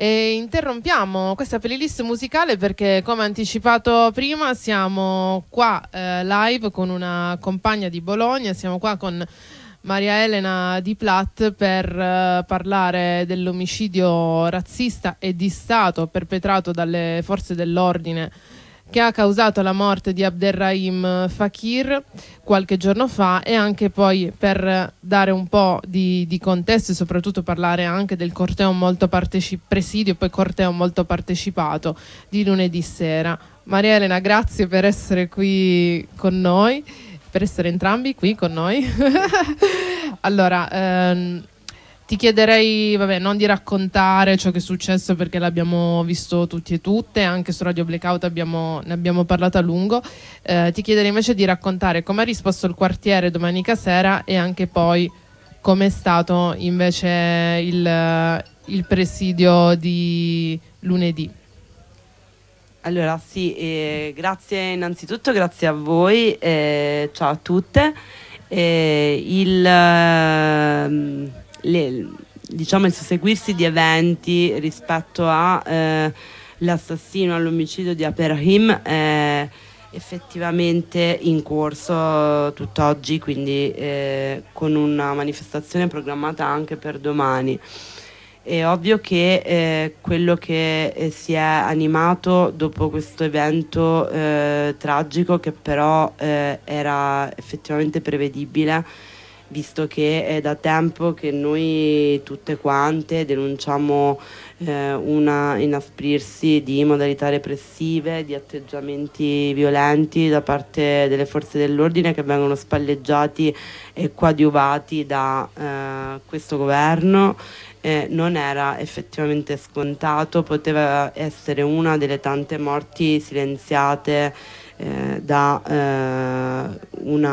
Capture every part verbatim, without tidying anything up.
E interrompiamo questa playlist musicale perché, come anticipato prima, siamo qua eh, live con una compagna di Bologna, siamo qua con Maria Elena Di Plat per uh, parlare dell'omicidio razzista e di Stato perpetrato dalle forze dell'ordine che ha causato la morte di Abderrahim Fakir qualche giorno fa, e anche poi per dare un po' di, di contesto e soprattutto parlare anche del corteo molto partecipato, presidio e poi corteo molto partecipato di lunedì sera. Maria Elena, grazie per essere qui con noi, per essere entrambi qui con noi. Allora, ehm, ti chiederei, vabbè, non di raccontare ciò che è successo perché l'abbiamo visto tutti e tutte, anche su Radio Blackout abbiamo, ne abbiamo parlato a lungo. Eh, ti chiederei invece di raccontare come ha risposto il quartiere domenica sera e anche poi come è stato invece il, il presidio di lunedì. Allora sì, eh, grazie innanzitutto, grazie a voi, eh, ciao a tutte. Eh, il, eh, le, diciamo il susseguirsi di eventi rispetto all'assassino, eh, all'omicidio di Abderrahim è effettivamente in corso tutt'oggi, quindi eh, con una manifestazione programmata anche per domani. È ovvio che eh, quello che eh, si è animato dopo questo evento eh, tragico, che però eh, era effettivamente prevedibile, visto che è da tempo che noi tutte quante denunciamo eh, un inasprirsi di modalità repressive, di atteggiamenti violenti da parte delle forze dell'ordine che vengono spalleggiati e coadiuvati da eh, questo governo. Eh, non era effettivamente scontato, poteva essere una delle tante morti silenziate eh, da eh, un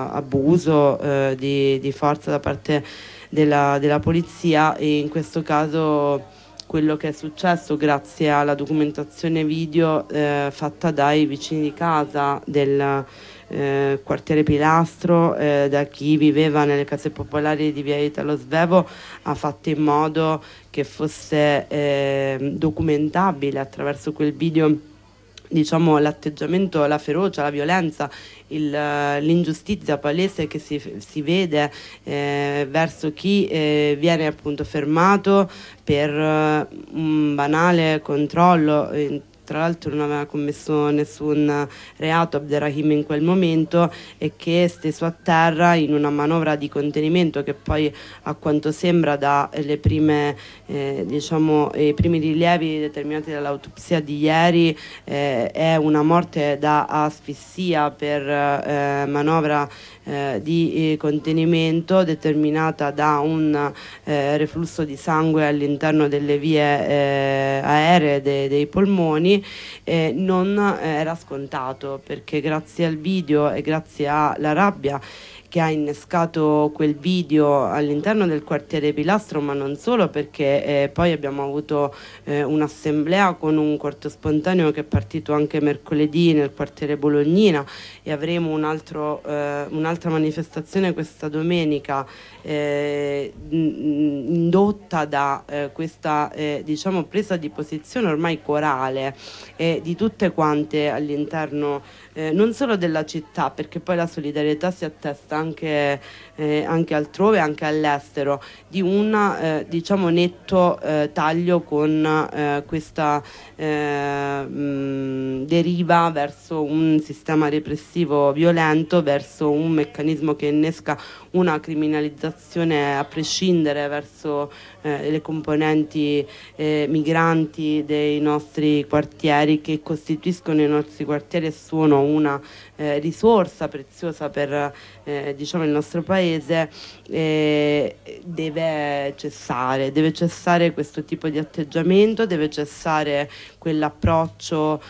abuso eh, di, di forza da parte della, della polizia, e in questo caso quello che è successo, grazie alla documentazione video eh, fatta dai vicini di casa del Eh, quartiere Pilastro, eh, da chi viveva nelle case popolari di via Italo Svevo, ha fatto in modo che fosse eh, documentabile attraverso quel video, diciamo, l'atteggiamento, la ferocia, la violenza, il, l'ingiustizia palese che si, si vede eh, verso chi eh, viene appunto fermato per uh, un banale controllo. Eh, tra l'altro non aveva commesso nessun reato Abderrahim in quel momento, e che è steso a terra in una manovra di contenimento che poi, a quanto sembra dalle prime eh, diciamo i primi rilievi determinati dall'autopsia di ieri, eh, è una morte da asfissia per eh, manovra eh, di eh, contenimento determinata da un eh, reflusso di sangue all'interno delle vie eh, aeree de- dei polmoni. Eh, non era scontato, perché grazie al video e grazie alla rabbia che ha innescato quel video all'interno del quartiere Pilastro, ma non solo, perché eh, poi abbiamo avuto eh, un'assemblea con un corto spontaneo che è partito anche mercoledì nel quartiere Bolognina, e avremo un altro, eh, un'altra manifestazione questa domenica eh, indotta da eh, questa eh, diciamo presa di posizione ormai corale eh, di tutte quante all'interno eh, non solo della città, perché poi la solidarietà si attesta anche, eh, anche altrove, anche all'estero, di un eh, diciamo netto eh, taglio con eh, questa eh, mh, deriva verso un sistema repressivo violento, verso un meccanismo che innesca una criminalizzazione a prescindere verso eh, le componenti eh, migranti dei nostri quartieri, che costituiscono i nostri quartieri e sono una eh, risorsa preziosa per eh, diciamo il nostro paese. Eh, deve cessare, deve cessare questo tipo di atteggiamento, deve cessare quell'approccio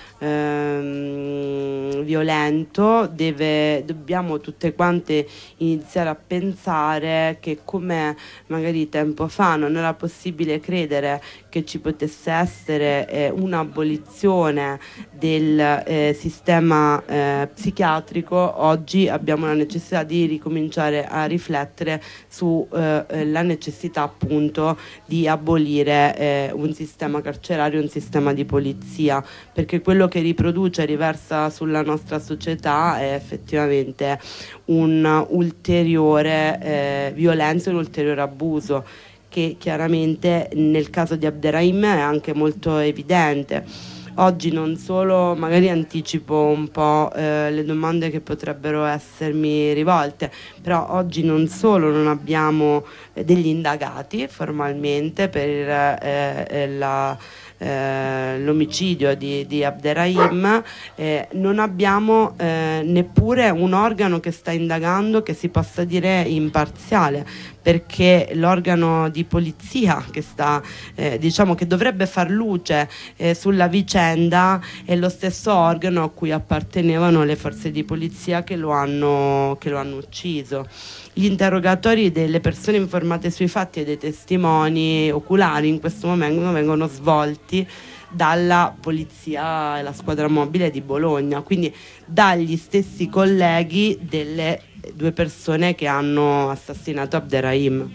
ehm, violento, deve, dobbiamo tutte quante iniziare a pensare che, come magari tempo fa non era possibile credere che ci potesse essere eh, un'abolizione del eh, sistema eh, psichiatrico, oggi abbiamo la necessità di ricominciare a riflettere sulla eh, necessità appunto di abolire eh, un sistema carcerario, un sistema di polizia, perché quello che riproduce e riversa sulla nostra società è effettivamente un ulteriore eh, violenza, un ulteriore abuso, che chiaramente nel caso di Abderrahim è anche molto evidente. Oggi non solo, magari anticipo un po' eh, le domande che potrebbero essermi rivolte, però oggi non solo non abbiamo eh, degli indagati formalmente per eh, eh, la Eh, l'omicidio di, di Abderrahim, eh, non abbiamo eh, neppure un organo che sta indagando che si possa dire imparziale, perché l'organo di polizia che sta eh, diciamo che dovrebbe far luce eh, sulla vicenda è lo stesso organo a cui appartenevano le forze di polizia che lo hanno, che lo hanno ucciso. Gli interrogatori delle persone informate sui fatti e dei testimoni oculari in questo momento vengono svolti dalla polizia e la squadra mobile di Bologna, quindi dagli stessi colleghi delle due persone che hanno assassinato Abderrahim.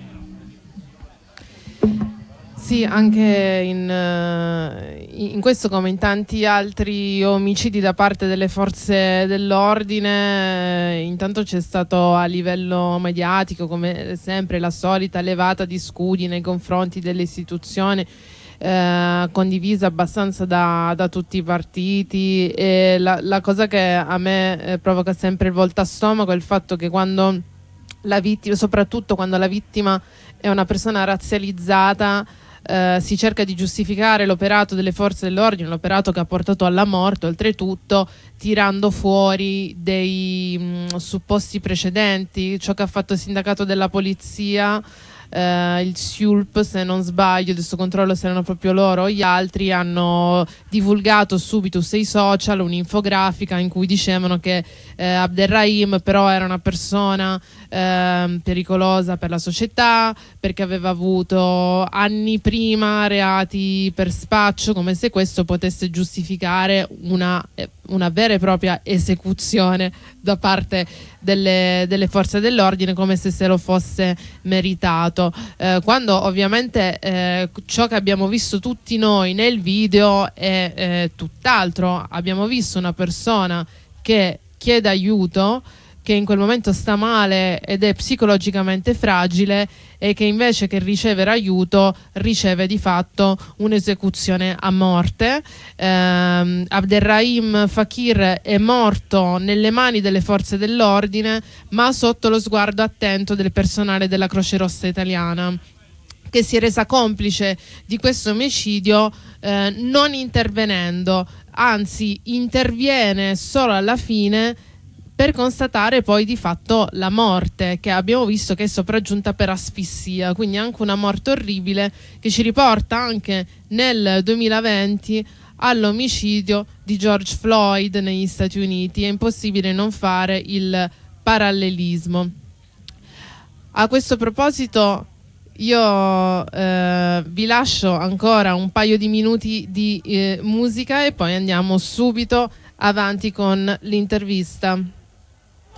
Sì, anche in, in questo, come in tanti altri omicidi da parte delle forze dell'ordine, intanto c'è stato a livello mediatico, come sempre, la solita levata di scudi nei confronti delle istituzioni, eh, condivisa abbastanza da, da tutti i partiti, e la, la cosa che a me eh, provoca sempre il volto a stomaco è il fatto che quando la vittima, soprattutto quando la vittima è una persona razzializzata, Uh, si cerca di giustificare l'operato delle forze dell'ordine, l'operato che ha portato alla morte, oltretutto tirando fuori dei mh, supposti precedenti. Ciò che ha fatto il sindacato della polizia, uh, il S I U L P se non sbaglio, adesso controllo se erano proprio loro o gli altri, hanno divulgato subito sui social un'infografica in cui dicevano che eh, Abderrahim però era una persona eh, pericolosa per la società, perché aveva avuto anni prima reati per spaccio, come se questo potesse giustificare una, una vera e propria esecuzione da parte delle, delle forze dell'ordine, come se se lo fosse meritato, eh, quando ovviamente eh, ciò che abbiamo visto tutti noi nel video è eh, tutt'altro. Abbiamo visto una persona che chiede aiuto, che in quel momento sta male ed è psicologicamente fragile, e che invece che ricevere aiuto riceve di fatto un'esecuzione a morte. eh, Abderrahim Fakir è morto nelle mani delle forze dell'ordine, ma sotto lo sguardo attento del personale della Croce Rossa italiana, che si è resa complice di questo omicidio eh, non intervenendo, anzi interviene solo alla fine per constatare poi di fatto la morte, che abbiamo visto che è sopraggiunta per asfissia, quindi anche una morte orribile che ci riporta anche nel duemilaventi all'omicidio di George Floyd negli Stati Uniti. È impossibile non fare il parallelismo. A questo proposito io eh, vi lascio ancora un paio di minuti di eh, musica e poi andiamo subito avanti con l'intervista.